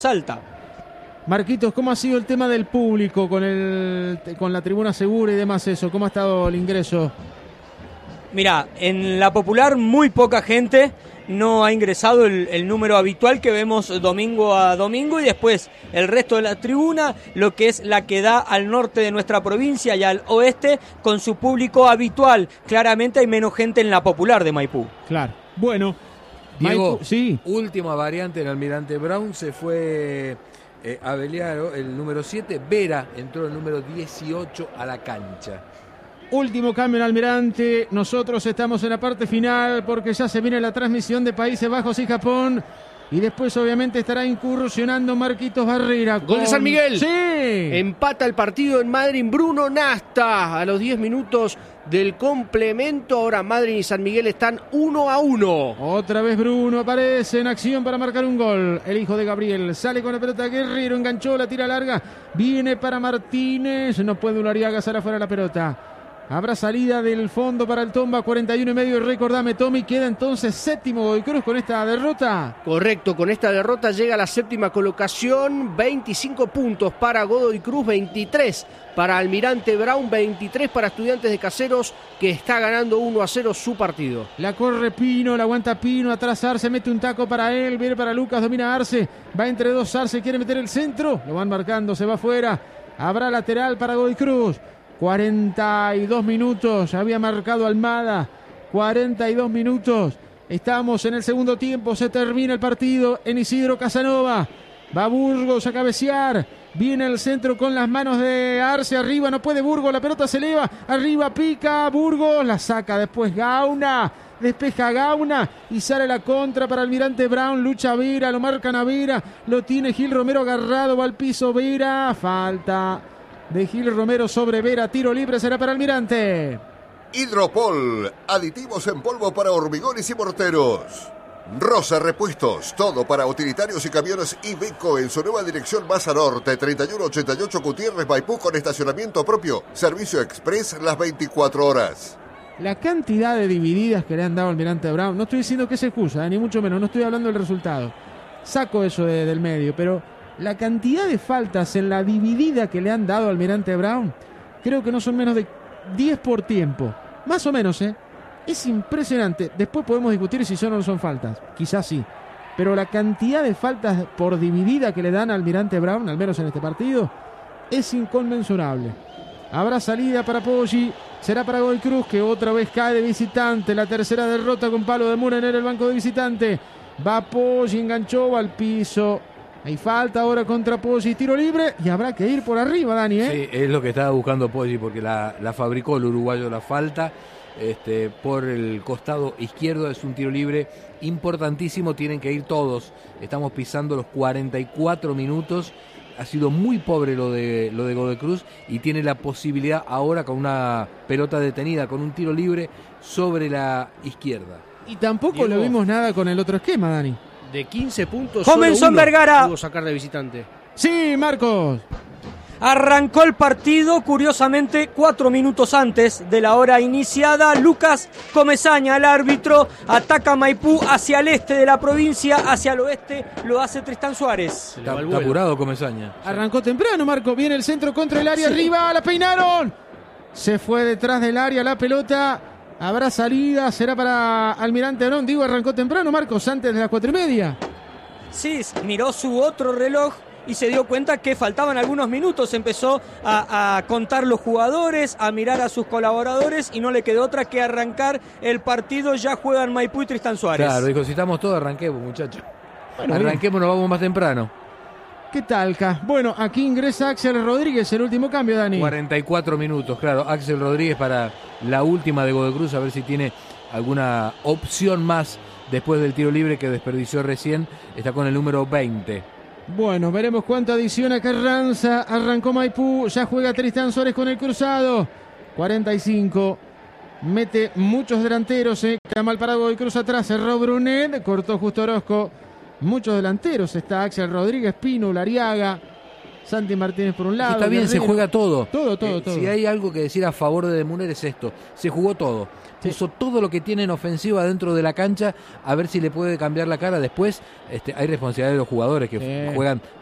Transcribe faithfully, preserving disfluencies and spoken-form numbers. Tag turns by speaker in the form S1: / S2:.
S1: Salta.
S2: Marquitos, ¿cómo ha sido el tema del público con el con la tribuna segura y demás eso? ¿Cómo ha estado el ingreso?
S1: Mirá, en la popular muy poca gente, no ha ingresado el, el número habitual que vemos domingo a domingo, y después el resto de la tribuna, lo que es la que da al norte de nuestra provincia y al oeste, con su público habitual. Claramente hay menos gente en la popular de Maipú.
S2: Claro. Bueno,
S3: Diego,
S2: Maipú, sí.
S3: Última variante en Almirante Brown, se fue eh, Abeliaro, el número siete, Vera entró el número dieciocho a la cancha.
S2: Último cambio en Almirante, nosotros estamos en la parte final porque ya se viene la transmisión de Países Bajos y Japón, y después obviamente estará incursionando Marquitos Barrera.
S4: Gol de San Miguel.
S2: Sí.
S4: Empata el partido en Madryn Bruno Nasta a los diez minutos del complemento. Ahora Madryn y San Miguel están uno a uno.
S2: Otra vez Bruno aparece en acción para marcar un gol. El hijo de Gabriel sale con la pelota. Guerrero enganchó, la tira larga. Viene para Martínez. No puede Ulariaga, sale afuera la pelota. Habrá salida del fondo para el Tomba, cuarenta y uno y medio. Recordame, Tommy, queda entonces séptimo Godoy Cruz con esta derrota.
S4: Correcto, con esta derrota llega a la séptima colocación. veinticinco puntos para Godoy Cruz, veintitrés para Almirante Brown, veintitrés para Estudiantes de Caseros, que está ganando uno a cero su partido.
S2: La corre Pino, la aguanta Pino, atrás Arce, mete un taco para él, viene para Lucas, domina Arce, va entre dos Arce, quiere meter el centro, lo van marcando, se va afuera. Habrá lateral para Godoy Cruz. cuarenta y dos minutos, había marcado Almada, cuarenta y dos minutos, estamos en el segundo tiempo, se termina el partido en Isidro Casanova, va Burgos a cabecear, viene el centro con las manos de Arce, arriba no puede Burgos, la pelota se eleva, arriba pica Burgos, la saca después Gauna, despeja Gauna y sale la contra para Almirante Brown, lucha Vera, lo marcan a Vera, lo tiene Gil Romero agarrado, va al piso Vera, falta de Gil Romero sobre Vera, tiro libre será para Almirante.
S5: Hidropol, aditivos en polvo para hormigones y morteros. Rosa Repuestos, todo para utilitarios y camiones Iveco en su nueva dirección Baza Norte, treinta y uno ochenta y ocho Gutiérrez, Maipú, con estacionamiento propio, servicio express las veinticuatro horas.
S2: La cantidad de divididas que le han dado al Almirante Brown, no estoy diciendo que se excusa, eh, ni mucho menos, no estoy hablando del resultado. Saco eso de, del medio, pero la cantidad de faltas en la dividida que le han dado al Almirante Brown, creo que no son menos de diez por tiempo. Más o menos, ¿eh? Es impresionante. Después podemos discutir si son o no son faltas. Quizás sí. Pero la cantidad de faltas por dividida que le dan al Almirante Brown, al menos en este partido, es inconmensurable. Habrá salida para Poggi. Será para Godoy Cruz, que otra vez cae de visitante. La tercera derrota con palo de Muren en el banco de visitante. Va Poggi, enganchó, va al piso. Hay falta ahora contra Poggi, tiro libre, y habrá que ir por arriba, Dani, ¿eh?
S3: Sí, es lo que estaba buscando Poggi, porque la, la fabricó el uruguayo la falta. Este, por el costado izquierdo es un tiro libre importantísimo, tienen que ir todos. Estamos pisando los cuarenta y cuatro minutos. Ha sido muy pobre lo de, lo de Godoy Cruz, y tiene la posibilidad ahora con una pelota detenida, con un tiro libre sobre la izquierda.
S2: Y tampoco
S4: Diego,
S2: lo vimos nada con el otro esquema, Dani.
S4: De quince puntos,
S1: Comenzó
S4: solo uno
S1: Vergara.
S4: pudo sacar de visitante.
S2: Sí, Marcos.
S1: Arrancó el partido, curiosamente, cuatro minutos antes de la hora iniciada. Lucas Comesaña, el árbitro, ataca Maipú hacia el este de la provincia, hacia el oeste lo hace Tristán Suárez.
S3: Está, está apurado Comesaña.
S2: Arrancó temprano, Marco. Viene el centro contra el área, sí. Arriba, la peinaron. Se fue detrás del área la pelota. Habrá salida, será para Almirante Brown. Digo, arrancó temprano, Marcos, antes de las cuatro y media.
S1: Sí, miró su otro reloj y se dio cuenta que faltaban algunos minutos. Empezó a, a contar los jugadores, a mirar a sus colaboradores, y no le quedó otra que arrancar el partido. Ya juegan Maipú y Tristán Suárez.
S3: Claro, dijo, si estamos todos, arranquemos, muchachos.
S2: Bueno,
S3: arranquemos, nos vamos más temprano.
S2: ¿Qué tal, Ca? Bueno, aquí ingresa Axel Rodríguez, el último cambio, Dani.
S3: cuarenta y cuatro minutos, claro. Axel Rodríguez para la última de Godoy Cruz, a ver si tiene alguna opción más después del tiro libre que desperdició recién. Está con el número veinte.
S2: Bueno, veremos cuánto adiciona Carranza. Arrancó Maipú, ya juega Tristán Suárez con el cruzado. cuarenta y cinco. Mete muchos delanteros, eh. Queda mal parado Godoy Cruz atrás. Cerró Brunet, cortó justo Orozco. Muchos delanteros. Está Axel Rodríguez, Pino, Ulariaga. Santi Martínez por un lado.
S3: Está bien,
S2: Guerrero.
S3: se juega todo.
S2: Todo, todo,
S3: Eh,
S2: todo.
S3: Si hay algo que decir a favor de Demuner es esto, se jugó todo.
S2: Sí.
S3: Puso todo lo que tiene en ofensiva dentro de la cancha, a ver si le puede cambiar la cara. Después este, hay responsabilidad de los jugadores que
S2: Sí.
S3: juegan